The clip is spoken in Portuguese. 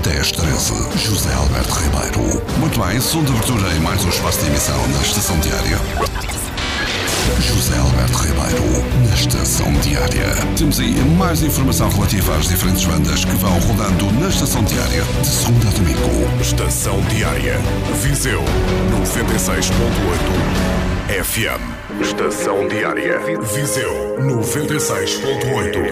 1013, José Alberto Ribeiro. Muito bem, som de abertura em mais um espaço de emissão na Estação Diária. José Alberto Ribeiro, na Estação Diária. Temos aí mais informação relativa às diferentes bandas que vão rodando na Estação Diária, de segunda a domingo. Estação Diária, Viseu 96.8 FM. Estação Diária, Viseu 96.8